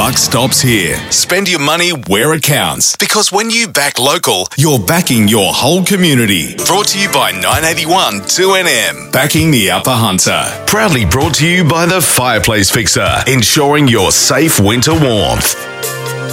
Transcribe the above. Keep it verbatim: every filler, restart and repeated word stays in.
buck stops here. Spend your money where it counts, because when you back local, you're backing your whole community. Brought to you by nine eighty-one two N M. Backing the Upper Hunter. Proudly brought to you by the Fireplace Fixer, ensuring your safe winter warmth.